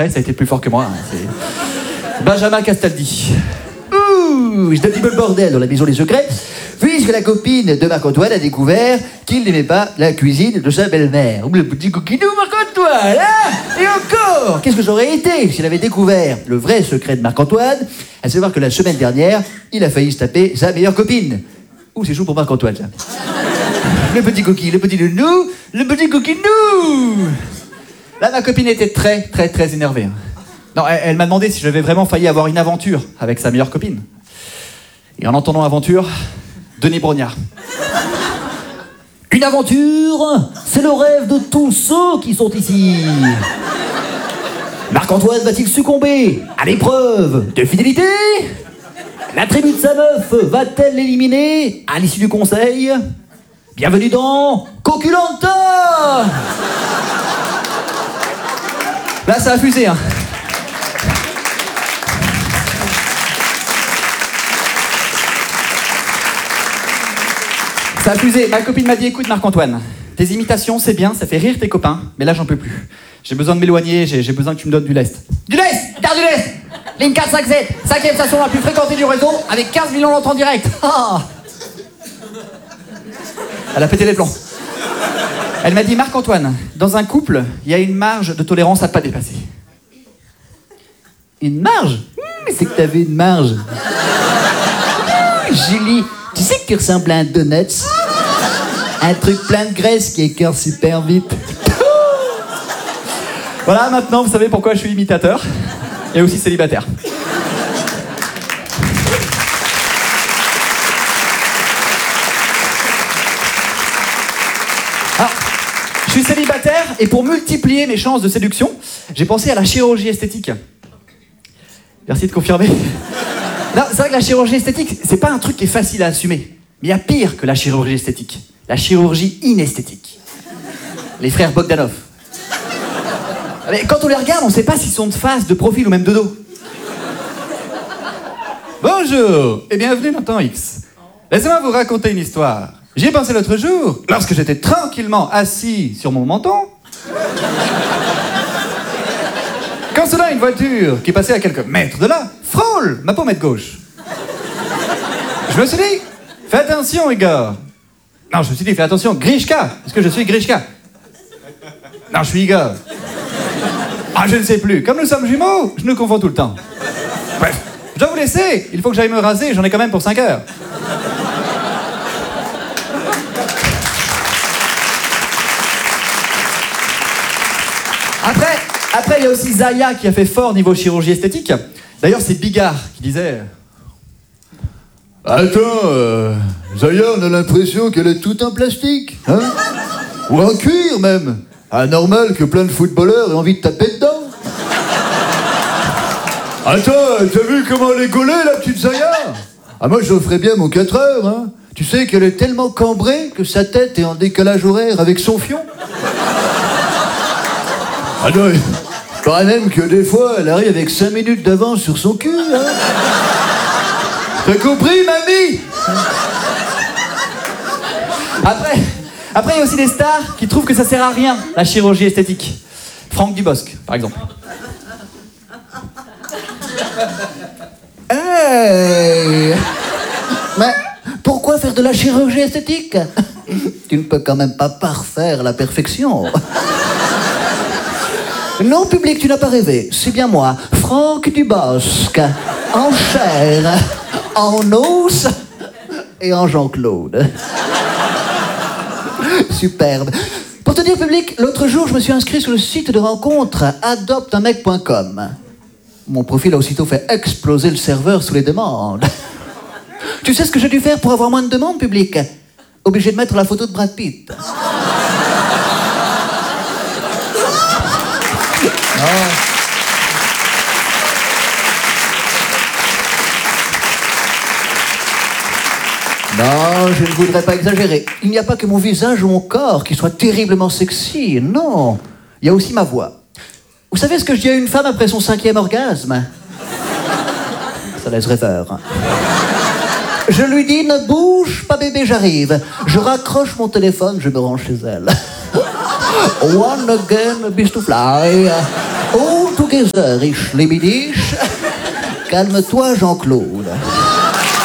secret, ça a été plus fort que moi. Hein, c'est Benjamin Castaldi. Ouh, je donne le bordel dans la maison des secrets, puisque la copine de Marc-Antoine a découvert qu'il n'aimait pas la cuisine de sa belle-mère. Le petit coquinou Marc-Antoine, hein? Et encore, qu'est-ce que j'aurais été s'il avait découvert le vrai secret de Marc-Antoine, à savoir que la semaine dernière, il a failli se taper sa meilleure copine. Ouh, c'est chaud pour Marc-Antoine, ça. Le petit coquille, le petit nounou, le petit coquinou. Là, ma copine était très énervée. Non, elle m'a demandé si j'avais vraiment failli avoir une aventure avec sa meilleure copine. Et en entendant aventure, Denis Brognard. Une aventure, c'est le rêve de tous ceux qui sont ici. Marc-Antoine va-t-il succomber à l'épreuve de fidélité? La tribu de sa meuf va-t-elle l'éliminer à l'issue du conseil? Bienvenue dans Coculanta. Là, ça a fusé, hein. Ça a fusé. Ma copine m'a dit, écoute Marc-Antoine, tes imitations c'est bien, ça fait rire tes copains, mais là j'en peux plus. J'ai besoin de m'éloigner, j'ai besoin que tu me donnes du lest. Du lest, garde du lest. Ligne 457, 5e station la plus fréquentée du réseau, avec 15 millions d'entrées en direct. Ah. Elle a pété les plombs. Elle m'a dit, Marc-Antoine, dans un couple, il y a une marge de tolérance à pas dépasser. Une marge? Mais c'est que t'avais une marge. Julie, tu sais que tu ressembles à un donuts? Un truc plein de graisse qui écœure super vite. Voilà, maintenant vous savez pourquoi je suis imitateur et aussi célibataire. Alors, je suis célibataire et pour multiplier mes chances de séduction, j'ai pensé à la chirurgie esthétique. Merci de confirmer. Non, c'est vrai que la chirurgie esthétique, c'est pas un truc qui est facile à assumer. Mais il y a pire que la chirurgie esthétique. La chirurgie inesthétique. Les frères Bogdanov. Mais quand on les regarde, on sait pas s'ils sont de face, de profil ou même de dos. Bonjour et bienvenue dans Temps X. Laissez-moi vous raconter une histoire. J'y ai pensé l'autre jour, lorsque j'étais tranquillement assis sur mon menton. Quand soudain, une voiture qui passait à quelques mètres de là frôle ma pommette gauche. Je me suis dit, fais attention, Igor. Non, je me suis dit, fais attention, Grishka. Est-ce que je suis Grishka? Non, je suis Igor. Ah, je ne sais plus. Comme nous sommes jumeaux, je nous confonds tout le temps. Bref, je dois vous laisser. Il faut que j'aille me raser, j'en ai quand même pour 5 heures. Après, il y a aussi Zaya qui a fait fort niveau chirurgie esthétique. D'ailleurs, c'est Bigard qui disait... Attends, Zaya, on a l'impression qu'elle est toute en plastique, hein? Ou en cuir, même. Anormal que plein de footballeurs aient envie de taper dedans. Attends, t'as vu comment elle est gaulée, la petite Zaya? Ah, moi, j'offrais bien mon 4 heures, hein. Tu sais qu'elle est tellement cambrée que sa tête est en décalage horaire avec son fion. Ah non, il paraît même que des fois, elle arrive avec 5 minutes d'avance sur son cul, hein. T'as compris, mamie? Après, il y a aussi des stars qui trouvent que ça sert à rien, la chirurgie esthétique. Franck Dubosc, par exemple. Hey! Mais pourquoi faire de la chirurgie esthétique? Tu ne peux quand même pas parfaire la perfection. Non, public, tu n'as pas rêvé. C'est bien moi, Franck Dubosc, en chair, en os et en Jean-Claude. Superbe. Pour te dire, public, l'autre jour, je me suis inscrit sur le site de rencontre adopteunmec.com. Mon profil a aussitôt fait exploser le serveur sous les demandes. Tu sais ce que j'ai dû faire pour avoir moins de demandes, public? Obligé de mettre la photo de Brad Pitt. Non, je ne voudrais pas exagérer. Il n'y a pas que mon visage ou mon corps qui soit terriblement sexy, non. Il y a aussi ma voix. Vous savez ce que je dis à une femme après son 5e orgasme? Ça laisse rêveur. Je lui dis, ne bouge pas bébé, j'arrive. Je raccroche mon téléphone, je me rends chez elle. One again, beast to fly. Oh, to tes heures, riche les bidiches. Calme-toi, Jean-Claude.